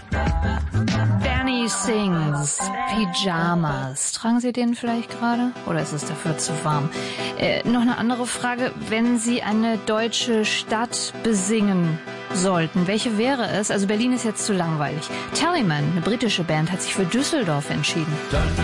Danny Sings, Pyjamas. Tragen Sie den vielleicht gerade? Oder ist es dafür zu warm? Noch eine andere Frage. Wenn Sie eine deutsche Stadt besingen sollten, welche wäre es? Also Berlin ist jetzt zu langweilig. Tallyman, eine britische Band, hat sich für Düsseldorf entschieden.